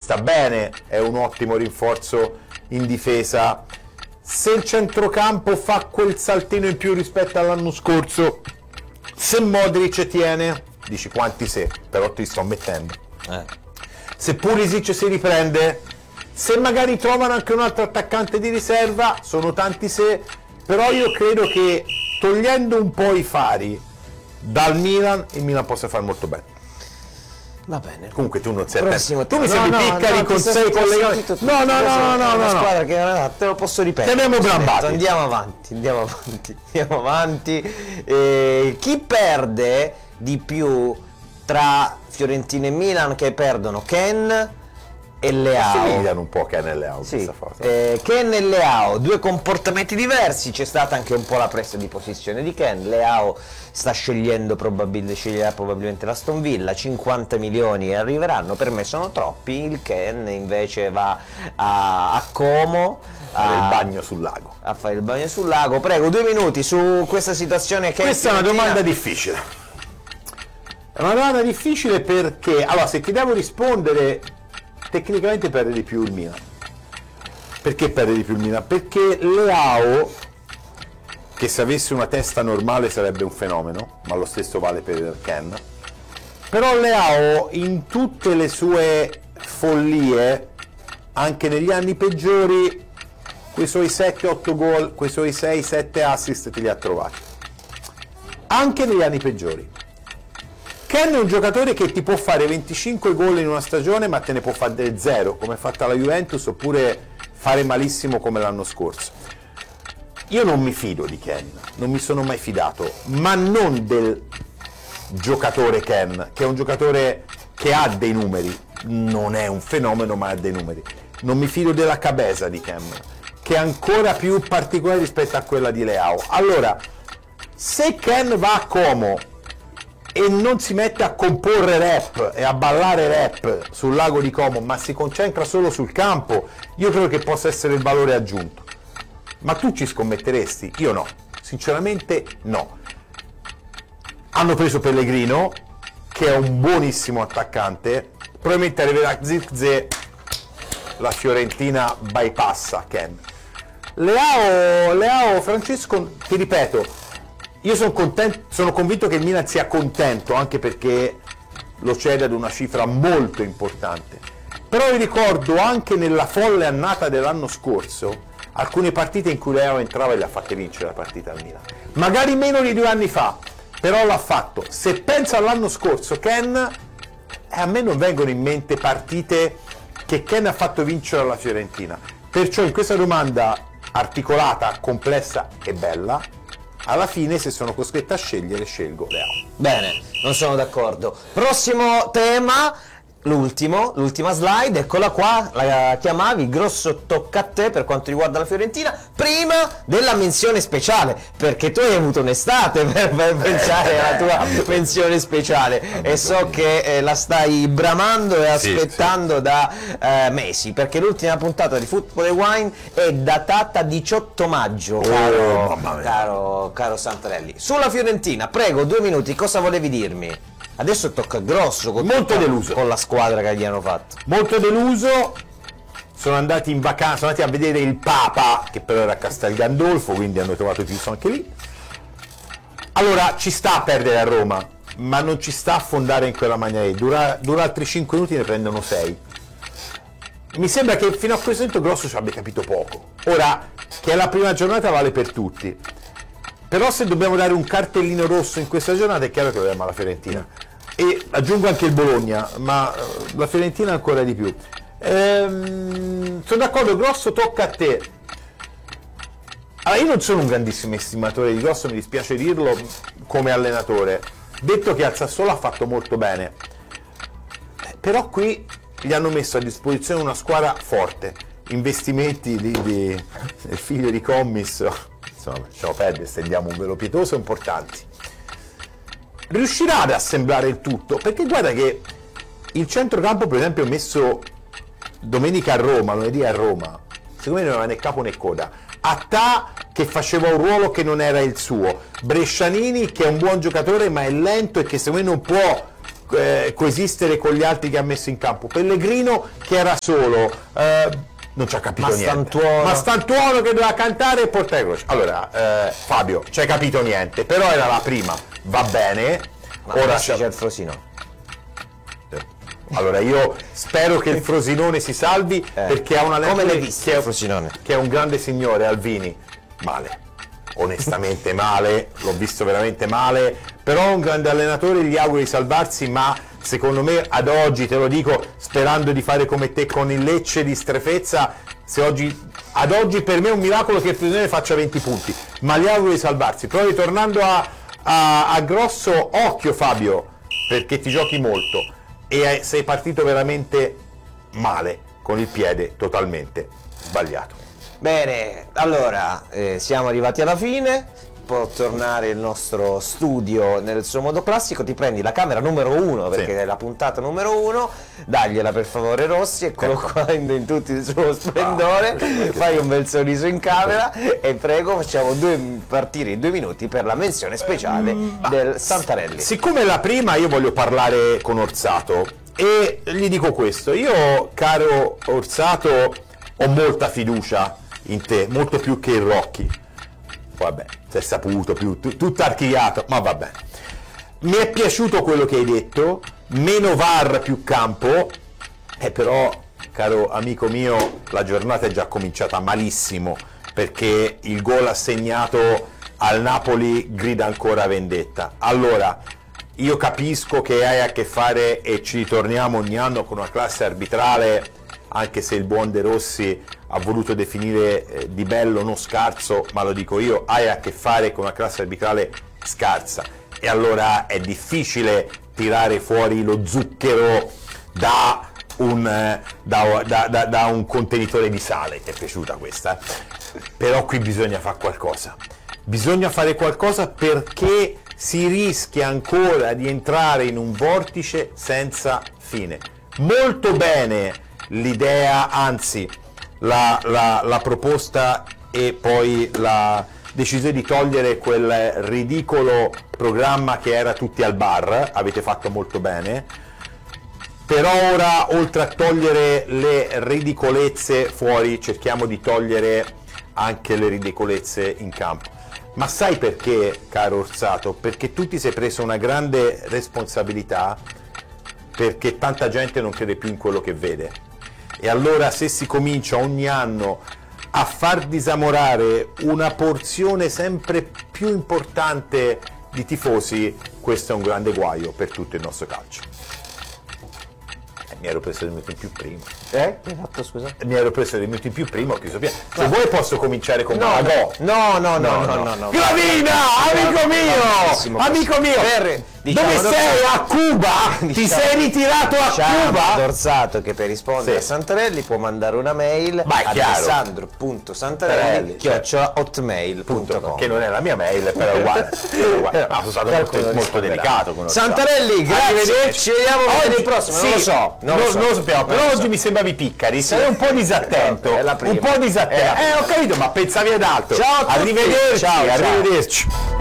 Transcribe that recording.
sta bene, è un ottimo rinforzo in difesa. Se il centrocampo fa quel saltino in più rispetto all'anno scorso, se Modric tiene, dici quanti se, però ti sto mettendo. Se Pulisic si riprende, se magari trovano anche un altro attaccante di riserva, sono tanti se, però io credo che togliendo un po' i fari dal Milan, il Milan possa fare molto bene. Va bene. Comunque tu non sei Prossimo tu mi sembri piccari con 6 collegamenti. No, una squadra che te lo posso ripetere. Teniamo brambati. Andiamo avanti. Chi perde di più tra Fiorentina e Milan? Che perdono Ken e Leao. Somigliano un po' Ken e Leao, sì. questa foto. Ken e Leao, due comportamenti diversi, c'è stata anche un po' la presa di posizione di Ken. Leao sceglierà probabilmente l'Aston Villa, 50 milioni arriveranno, per me sono troppi. Il Ken invece va a Como a fare il bagno sul lago. Prego, 2 minuti su questa situazione che questa è una domanda difficile. È una domanda difficile perché, allora, se ti devo rispondere, tecnicamente perde di più il Milan. Perché perde di più il Milan? Perché Leao, che se avesse una testa normale sarebbe un fenomeno, ma lo stesso vale per Ken, però Leao in tutte le sue follie, anche negli anni peggiori, quei suoi 7-8 gol, quei suoi 6-7 assist te li ha trovati, anche negli anni peggiori. Ken è un giocatore che ti può fare 25 gol in una stagione, ma te ne può fare 0, come ha fatto la Juventus, oppure fare malissimo come l'anno scorso. Io non mi fido di Ken, non mi sono mai fidato, ma non del giocatore Ken, che è un giocatore che ha dei numeri, non è un fenomeno ma ha dei numeri. Non mi fido della cabeza di Ken, che è ancora più particolare rispetto a quella di Leao. Allora, se Ken va a Como e non si mette a comporre rap e a ballare rap sul lago di Como, ma si concentra solo sul campo, io credo che possa essere il valore aggiunto. Ma tu ci scommetteresti? Io no, sinceramente no. Hanno preso Pellegrino, che è un buonissimo attaccante, probabilmente arriverà Zirkzee, la Fiorentina bypassa Ken. Leao, Francesco, ti ripeto, io sono convinto che il Milan sia contento, anche perché lo cede ad una cifra molto importante. Però vi ricordo anche nella folle annata dell'anno scorso alcune partite in cui Leao entrava e le ha fatte vincere la partita al Milan. Magari meno di 2 anni fa, però l'ha fatto. Se penso all'anno scorso, Ken, a me non vengono in mente partite che Ken ha fatto vincere alla Fiorentina. Perciò in questa domanda articolata, complessa e bella, alla fine, se sono costretto a scegliere, scelgo Leao. Bene, non sono d'accordo. Prossimo tema, l'ultima slide, eccola qua, la chiamavi, grosso tocca a te per quanto riguarda la Fiorentina, prima della menzione speciale, perché tu hai avuto un'estate per pensare alla tua menzione speciale e so che la stai bramando e aspettando da mesi, perché l'ultima puntata di Football & Wine è datata 18 maggio, caro Santarelli. Sulla Fiorentina, prego, 2 minuti, cosa volevi dirmi? Adesso tocca grosso, molto deluso con la squadra che gli hanno fatto. Molto deluso, sono andati in vacanza, sono andati a vedere il Papa, che però era a Castel Gandolfo, quindi hanno trovato chiuso anche lì. Allora, ci sta a perdere a Roma, ma non ci sta a affondare in quella maniera lì. Dura altri 5 minuti, ne prendono 6. Mi sembra che fino a questo momento Grosso ci abbia capito poco. Ora, che è la prima giornata vale per tutti. Però se dobbiamo dare un cartellino rosso in questa giornata è chiaro che dobbiamo alla Fiorentina. E aggiungo anche il Bologna, ma la Fiorentina ancora di più. Sono d'accordo, Grosso, tocca a te. Allora, io non sono un grandissimo estimatore di Grosso, mi dispiace dirlo, come allenatore. Detto che al Sassuolo ha fatto molto bene, però qui gli hanno messo a disposizione una squadra forte, investimenti del figlio di Commis, insomma, lasciamo perdere, stendiamo un velo pietoso, importanti. Riuscirà ad assemblare il tutto, perché guarda che il centrocampo, per esempio, messo domenica a Roma, lunedì a Roma, secondo me non aveva né capo né coda. Attà, che faceva un ruolo che non era il suo, Brescianini, che è un buon giocatore ma è lento e che secondo me non può coesistere con gli altri che ha messo in campo. Pellegrino che era solo, non ci ha capito niente. Mastantuono che doveva cantare e portare croce. Allora, Fabio, ci hai capito niente, però era la prima, va bene. Ma ora c'è il Frosinone. Allora io spero che il Frosinone si salvi, perché ha un allenatore come l'hai visto il Frosinone? Che è un grande signore, Alvini. Male, onestamente male, l'ho visto veramente male, però un grande allenatore, gli auguro di salvarsi, ma secondo me ad oggi, te lo dico sperando di fare come te con il Lecce di strefezza, ad oggi per me è un miracolo che il Frosinone faccia 20 punti, ma gli auguro di salvarsi. Però ritornando a Grosso, occhio Fabio, perché ti giochi molto e sei partito veramente male, con il piede totalmente sbagliato. Bene, allora siamo arrivati alla fine, può tornare il nostro studio nel suo modo classico, ti prendi la camera numero 1 perché è la puntata numero 1, dagliela per favore Rossi, eccolo qua in tutto il suo splendore, fai un bel sorriso in camera e prego facciamo partire i 2 minuti per la menzione speciale del Santarelli. Siccome è la prima io voglio parlare con Orsato e gli dico questo, io caro Orsato ho molta fiducia in te, molto più che in Rocchi. Vabbè, si è saputo, tutto archiviato, ma va bene. Mi è piaciuto quello che hai detto, meno VAR più campo, però, caro amico mio, la giornata è già cominciata malissimo, perché il gol assegnato al Napoli grida ancora vendetta. Allora, io capisco che hai a che fare, e ci ritorniamo ogni anno con una classe arbitrale, anche se il buon De Rossi ha voluto definire di bello non scarso, ma lo dico io, hai a che fare con una classe arbitrale scarsa, e allora è difficile tirare fuori lo zucchero da un contenitore di sale. Ti è piaciuta questa? Però qui bisogna fare qualcosa, bisogna fare qualcosa, perché si rischia ancora di entrare in un vortice senza fine. Molto bene l'idea, anzi la proposta e poi la decisione di togliere quel ridicolo programma che era Tutti al bar, avete fatto molto bene, però ora oltre a togliere le ridicolezze fuori cerchiamo di togliere anche le ridicolezze in campo. Ma sai perché, caro Orsato? Perché tu ti sei preso una grande responsabilità, perché tanta gente non crede più in quello che vede. E allora se si comincia ogni anno a far disamorare una porzione sempre più importante di tifosi, questo è un grande guaio per tutto il nostro calcio. Mi ero preso dei minuti in più prima. Che hai fatto, scusa? Mi ero preso dei minuti in più prima, ho chiuso via. Se vuoi posso cominciare con Malagò. No. Gravina, amico mio! Amico mio! Dove sei? A Cuba? Ti sei ritirato a Cuba? Dorsato che per rispondere a Santarelli può mandare una mail a alessandro.santarelli@hotmail.com, che non è la mia mail, però è uguale. Sono stato molto delicato con Santarelli, grazie, ci vediamo venerdì prossimo. Non lo sappiamo, però oggi mi sembravi piccari, sei un po' disattento. Un po' disattento. Ho capito, ma pensavi ad altro. Ciao a tutti. Arrivederci.